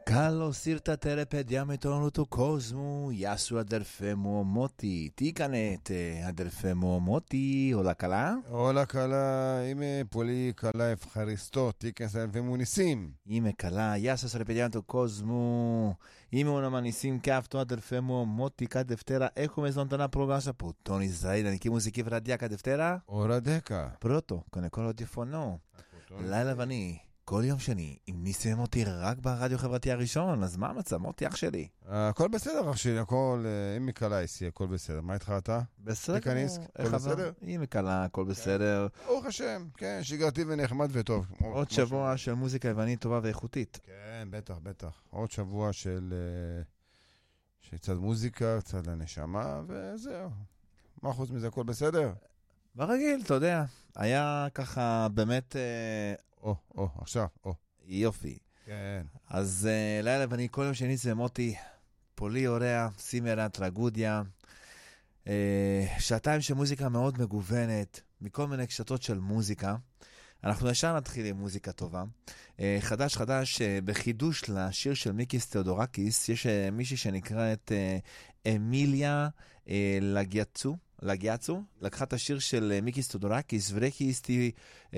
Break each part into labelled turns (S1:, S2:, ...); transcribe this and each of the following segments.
S1: Callo sirta terepe diametro tu cosmo, yasu adelfemo moti, ticanete adelfemo moti, o la cala?
S2: Hola cala, ime poli cala efharisto, tikens adelfemo nisim.
S1: Ime cala, yasu sarepedianto cosmo, ime una manisim cafto adelfemo moti cadeftera, eco mesontana progasa puton Israel, aniki musiki vradia cadeftera?
S2: Ora deka.
S1: פרוטו, קודם כל עוד יפונו. לילה ואני, כל יום שני, אם ניסים אותי רק ברדיו חברתי הראשון, אז מה המצב? מוטי אח שלי.
S2: הכל בסדר אח שלי, הכל, אם מקלה איסי, הכל בסדר. מה איתך אתה?
S1: בסדר.
S2: תיכניס, הכל בסדר?
S1: היא מקלה, הכל בסדר.
S2: ברוך השם, כן, שגרתי ונחמד וטוב.
S1: עוד שבוע של מוזיקה יוונית טובה ואיכותית.
S2: כן, בטח, בטח. עוד שבוע של קצת מוזיקה, קצת לנשמה, וזהו. מה חוץ מזה, הכל בסדר?
S1: ברגיל, אתה יודע, היה ככה באמת...
S2: עכשיו.
S1: יופי.
S2: כן.
S1: אז לילה ואני כל יום שני זה מוטי, פולי אוריה, סימרה, טרגודיה, שעתיים של מוזיקה מאוד מגוונת, מכל מיני קשתות של מוזיקה. אנחנו ישר נתחיל עם מוזיקה טובה. חדש, בחידוש לשיר של מיקיס תיאודורקיס, יש מישהי שנקראת אמיליה לגיאצו, לקחה את השיר של מיקיס תיאודורקיס, ורקיסטי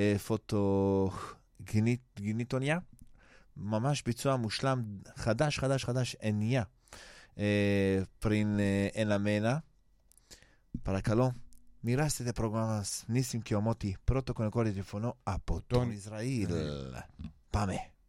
S1: פוטוגניטוניה, ממש ביצוע מושלם, חדש, אניה, פרין אנמנה, פרקלו, miraste de programas Nissim Kiomoti, pronto con el cuore di fono a Potón Israel. Pame.